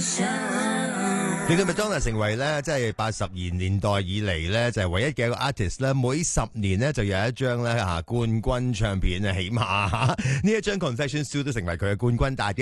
令到麥當娜成為咧，即係80年代以嚟咧，就係唯一嘅一個 artist 咧，每10年咧就有一張咧冠軍唱片啊，起碼呢一張 Confessions 2都成為佢嘅冠軍，但係